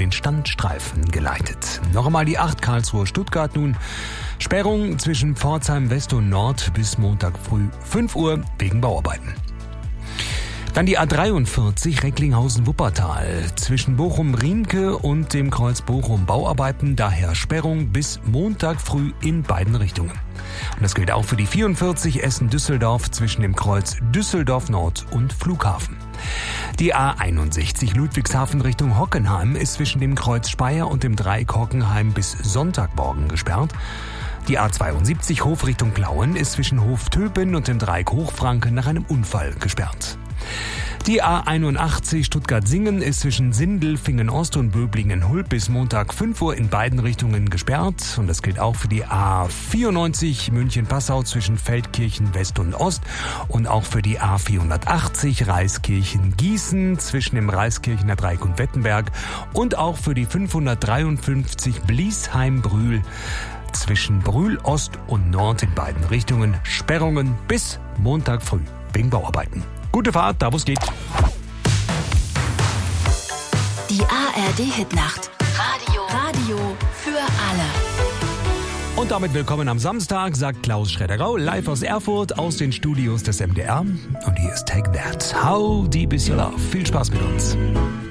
den Standstreifen geleitet. Noch einmal die 8 Karlsruhe-Stuttgart nun. Sperrung zwischen Pforzheim West und Nord bis Montag früh 5 Uhr wegen Bauarbeiten. Dann die A43 Recklinghausen-Wuppertal. Zwischen Bochum-Riemke und dem Kreuz Bochum Bauarbeiten, daher Sperrung bis Montag früh in beiden Richtungen. Und das gilt auch für die 44 Essen-Düsseldorf zwischen dem Kreuz Düsseldorf-Nord und Flughafen. Die A61 Ludwigshafen Richtung Hockenheim ist zwischen dem Kreuz Speyer und dem Dreieck Hockenheim bis Sonntagmorgen gesperrt. Die A72 Hof Richtung Plauen ist zwischen Hof Töpen und dem Dreieck Hochfranken nach einem Unfall gesperrt. Die A81 Stuttgart-Singen ist zwischen Sindelfingen-Ost und Böblingen-Hulb bis Montag 5 Uhr in beiden Richtungen gesperrt. Und das gilt auch für die A94 München-Passau zwischen Feldkirchen West und Ost und auch für die A480 Reiskirchen-Gießen zwischen dem Reiskirchener Dreieck und Wettenberg und auch für die 553 Bliesheim-Brühl zwischen Brühl Ost und Nord in beiden Richtungen Sperrungen bis Montag früh wegen Bauarbeiten. Gute Fahrt, da wo es geht. Die ARD-Hitnacht. Radio für alle. Und damit willkommen am Samstag, sagt Klaus Schredderau, live aus Erfurt, aus den Studios des MDR. Und hier ist Take That. How Deep Is Your Love? Viel Spaß mit uns.